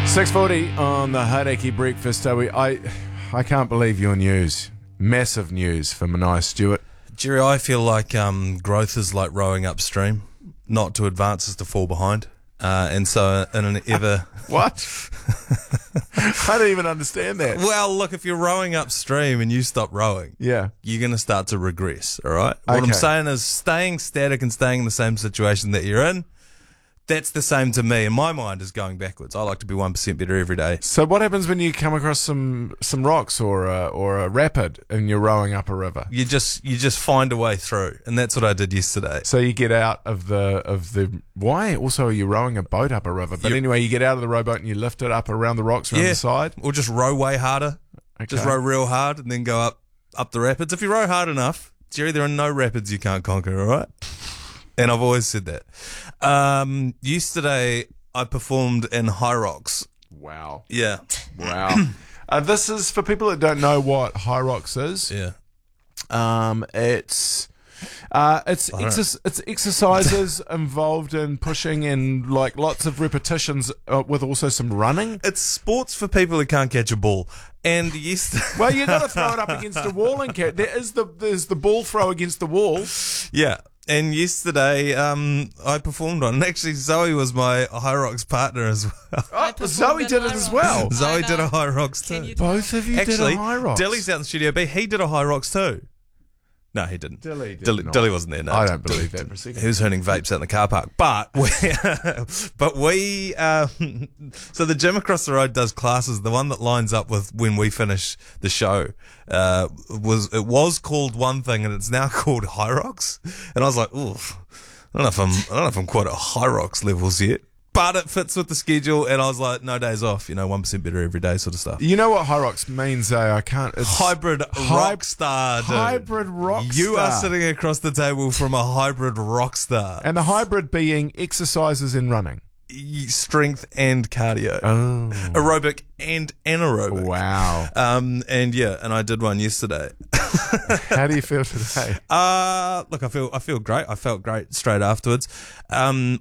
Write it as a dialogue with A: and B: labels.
A: 6:40 on the Hauraki Breakfast. I can't believe your news. Massive news for Manaia Stewart.
B: Jerry, I feel like growth is like rowing upstream. Not to advance is to fall behind. And so in an ever...
A: What? I don't even understand that.
B: Well, look, if you're rowing upstream and you stop rowing,
A: Yeah.
B: you're going to start to regress, all right? What
A: Okay.
B: I'm saying is staying static and staying in the same situation that you're in, that's the same to me. In my mind is going backwards. I like to be 1% better every day.
A: So what happens when you come across some rocks or a rapid and you're rowing up a river?
B: You just find a way through, and that's what I did yesterday.
A: So you get out of the why? Also, you're rowing a boat up a river. But anyway, you get out of the rowboat and you lift it up around the rocks around the side.
B: Or just row way harder.
A: Okay.
B: Just row real hard and then go up the rapids. If you row hard enough, Jerry, there are no rapids you can't conquer, all right? And I've always said that. Yesterday, I performed in High Rocks.
A: Wow.
B: Yeah.
A: Wow. This is for people that don't know what High Rocks is.
B: Yeah.
A: It's exercises involved in pushing and like lots of repetitions with also some running.
B: It's sports for people who can't catch a ball. And yesterday...
A: Well, you got to throw it up against a wall and catch. There's the ball throw against the wall.
B: Yeah. And yesterday, I performed on, and actually Zoe was my High Rocks partner as well.
A: Oh, Zoe did it as well.
B: Zoe did a High Rocks too.
A: Both of you
B: Actually,
A: did a High Rocks.
B: Dilly's out in Studio B. He did a High Rocks too. No, he didn't.
A: Dilly
B: wasn't there. No,
A: I don't believe that for a second.
B: He was hurting vapes out in the car park. But we, so the gym across the road does classes. The one that lines up with when we finish the show, was called one thing and it's now called High Rocks. And I was like, oof, I don't know if I'm quite at High Rocks levels yet. But it fits with the schedule, and I was like, no days off, 1% better every day sort of stuff.
A: You know what High Rocks means, I can't. It's
B: hybrid rock star, dude.
A: Hybrid rock star.
B: You are sitting across the table from a hybrid rock star.
A: And the hybrid being exercises and running.
B: Strength and cardio.
A: Oh.
B: Aerobic and anaerobic.
A: Wow.
B: And I did one yesterday.
A: How do you feel today?
B: Look, I feel great. I felt great straight afterwards.